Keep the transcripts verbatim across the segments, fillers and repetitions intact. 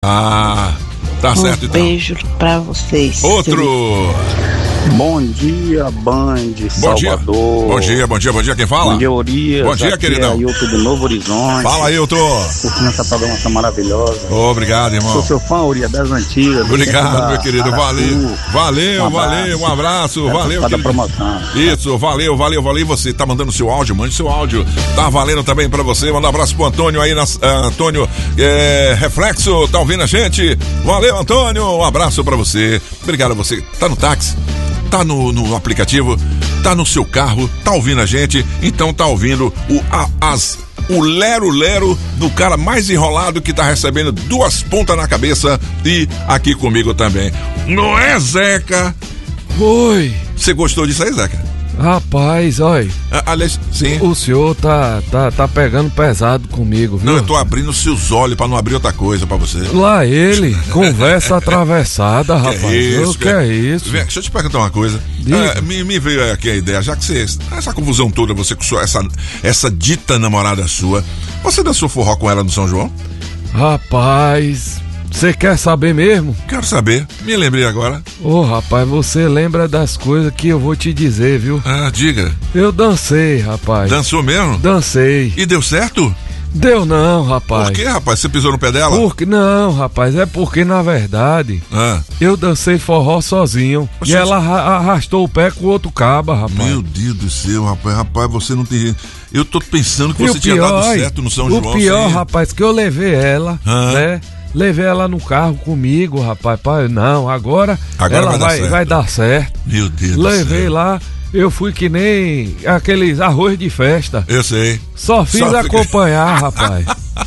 Ah, tá um certo então. Um beijo pra vocês. Outro. Bom dia, Band, bom Salvador. Dia. Bom dia, bom dia, bom dia, quem fala? Bom dia, Urias. Bom dia, aqui queridão. É Ailton do Novo Horizonte. Fala, Ailton. Curtindo essa programação maravilhosa. Obrigado, irmão. Sou seu fã, Urias, das antigas. Obrigado, meu querido, Araçu. valeu. Valeu, Um valeu, um abraço, é valeu. Cada promoção. Isso, valeu, valeu, valeu. Você tá mandando seu áudio, mande seu áudio. Tá valendo também pra você. Manda um abraço pro Antônio aí, na, uh, Antônio é, Reflexo, tá ouvindo a gente? Valeu, Antônio, um abraço pra você. Obrigado a você. Tá no táxi? Tá no, no aplicativo, tá no seu carro, tá ouvindo a gente, então tá ouvindo o, a, as, o lero-lero do cara mais enrolado que tá recebendo duas pontas na cabeça e aqui comigo também. Não é, Zeca? Oi. Você gostou disso aí, Zeca? Rapaz, olha. Aliás, sim. O senhor tá, tá, tá pegando pesado comigo, viu? Não, eu tô abrindo seus olhos pra não abrir outra coisa pra você. Lá ele, conversa atravessada, rapaz. Que é isso? O que é isso? Vem, deixa eu te perguntar uma coisa. É, me, me veio aqui a ideia, já que você. Essa confusão toda, você com sua, essa, essa dita namorada sua. Você dançou forró com ela no São João? Rapaz. Você quer saber mesmo? Quero saber, me lembrei agora. Ô, oh, rapaz, você lembra das coisas que eu vou te dizer, viu? Ah, diga. Eu dancei, rapaz. Dançou mesmo? Dancei. E deu certo? Deu não, rapaz. Por que, rapaz? Você pisou no pé dela? Porque não, rapaz, é porque na verdade ah. eu dancei forró sozinho. Oxe, e ela arrastou o pé com o outro caba, rapaz. Meu Deus do céu, rapaz, rapaz, você não tem. Eu tô pensando que e você pior, tinha dado certo no São o João. O pior, assim. rapaz, que eu levei ela, ah. né? Levei ela no carro comigo, rapaz. Pai, não, agora, agora ela vai, vai, dar vai dar certo. Meu Deus do céu. Levei lá, eu fui que nem aqueles arroz de festa. Eu sei. Só fiz Só acompanhar, fica... rapaz.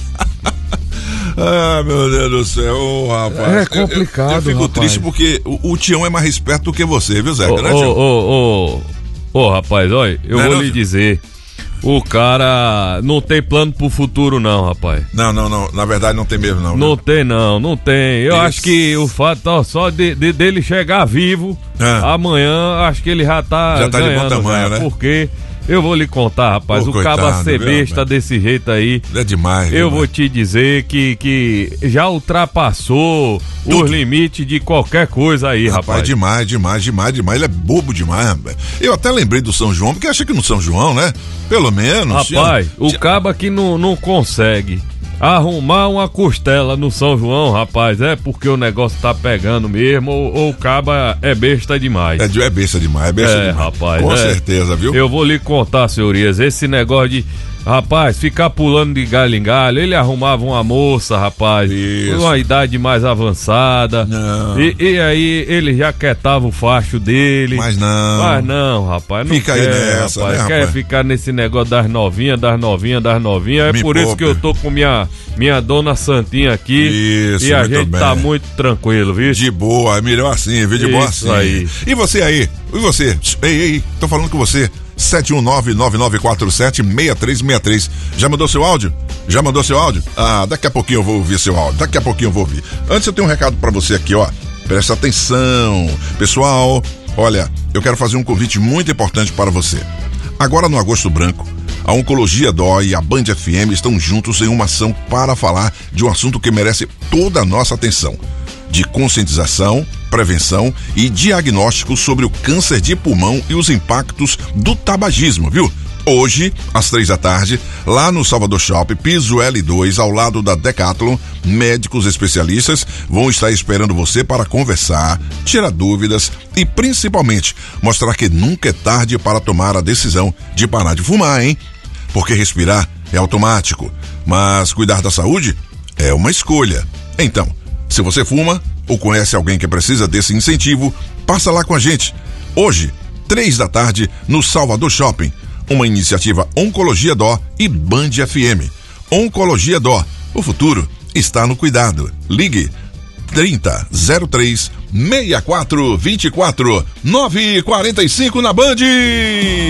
Ah, meu Deus do céu, oh, rapaz. É complicado, Eu, eu, eu fico rapaz. triste porque o, o Tião é mais esperto do que você, viu, Zeca, ô, né, Tião? Ô, ô, ô, rapaz, olha, eu não vou é não, lhe dizer. O cara não tem plano pro futuro não, rapaz. Não, não, não, na verdade não tem mesmo não. Não viu? tem não, não tem. Eu Isso. acho que o fato ó, só de, de, dele chegar vivo, ah. amanhã acho que ele já tá Já tá ganhando, de bom tamanho, já, né? Porque eu vou lhe contar, rapaz, Pô, o coitado, caba ser viu, besta rapaz? desse jeito aí. É demais. Eu demais. vou te dizer que, que já ultrapassou Tudo. os limites de qualquer coisa aí, rapaz. Rapaz, demais, demais, demais, demais. Ele é bobo demais, rapaz. Eu até lembrei do São João, porque achei que no São João, né? Pelo menos. Rapaz, tinha... o caba que não, não consegue arrumar uma costela no São João, rapaz, é porque o negócio tá pegando mesmo, ou, ou o caba é besta demais. É, é besta demais, é besta é, demais. rapaz. Com é. certeza, viu? Eu vou lhe contar, senhorias, esse negócio de, rapaz, ficar pulando de galho em galho, ele arrumava uma moça, rapaz, Isso. com uma idade mais avançada, não. E, e aí ele já quietava o facho dele. Mas não. Mas não, rapaz, não Fica quer, aí nessa, rapaz, né, quer rapaz? ficar nesse negócio das novinhas, das novinhas, das novinhas, é Me por poupe. isso que eu tô com minha, minha dona Santinha aqui. Isso, e a muito gente bem. tá muito tranquilo, viu? De boa, é melhor assim, viu? De boa Isso assim. aí. E você aí? E você? Ei, ei, tô falando com você. sete um nove, nove nove quatro sete, seis três seis três. Já mandou seu áudio? Já mandou seu áudio? Ah, daqui a pouquinho eu vou ouvir seu áudio. Daqui a pouquinho eu vou ouvir. Antes eu tenho um recado pra você aqui, ó. Presta atenção. Pessoal, olha, eu quero fazer um convite muito importante para você. Agora no Agosto Branco, a Oncologia Dói e a Band F M estão juntos em uma ação para falar de um assunto que merece toda a nossa atenção. De conscientização, prevenção e diagnóstico sobre o câncer de pulmão e os impactos do tabagismo, viu? Hoje, às três da tarde, lá no Salvador Shopping, piso L dois, ao lado da Decathlon, médicos especialistas vão estar esperando você para conversar, tirar dúvidas e, principalmente, mostrar que nunca é tarde para tomar a decisão de parar de fumar, hein? Porque respirar é automático, mas cuidar da saúde é uma escolha. Então, se você fuma ou conhece alguém que precisa desse incentivo, passa lá com a gente. Hoje, três da tarde, no Salvador Shopping. Uma iniciativa Oncologia Dó e Band F M. Oncologia Dó. O futuro está no cuidado. Ligue trinta, zero três, sessenta e quatro, vinte e quatro, nove quarenta e cinco na Band.